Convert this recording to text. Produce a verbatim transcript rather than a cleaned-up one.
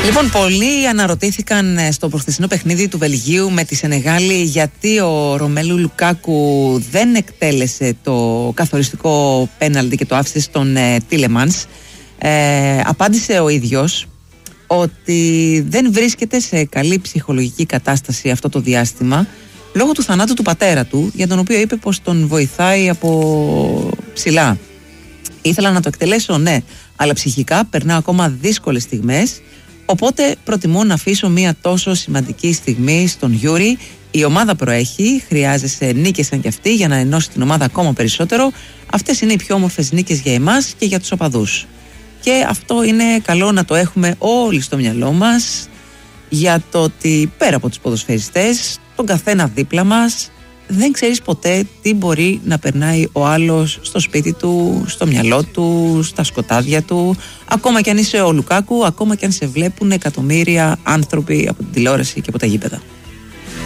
Λοιπόν, πολλοί αναρωτήθηκαν στο προχθεσινό παιχνίδι του Βελγίου με τη Σενεγάλη γιατί ο Ρομέλου Λουκάκου δεν εκτέλεσε το καθοριστικό πέναλτι και το άφησε στον ε, Τίλεμανς. Ε, απάντησε ο ίδιος ότι δεν βρίσκεται σε καλή ψυχολογική κατάσταση αυτό το διάστημα λόγω του θανάτου του πατέρα του, για τον οποίο είπε πως τον βοηθάει από ψηλά. Ήθελα να το εκτελέσω, ναι, αλλά ψυχικά περνάω ακόμα δύσκολες στιγμές. Οπότε προτιμώ να αφήσω μια τόσο σημαντική στιγμή στον Γιούρι. Η ομάδα προέχει, χρειάζεσαι νίκες σαν κι αυτή για να ενώσει την ομάδα ακόμα περισσότερο. Αυτές είναι οι πιο όμορφες νίκες για εμάς και για τους οπαδούς. Και αυτό είναι καλό να το έχουμε όλοι στο μυαλό μας, για το ότι πέρα από τους ποδοσφαιριστές, τον καθένα δίπλα μας, δεν ξέρεις ποτέ τι μπορεί να περνάει ο άλλος στο σπίτι του, στο μυαλό του, στα σκοτάδια του. Ακόμα κι αν είσαι ο Λουκάκου, ακόμα κι αν σε βλέπουν εκατομμύρια άνθρωποι από την τηλεόραση και από τα γήπεδα.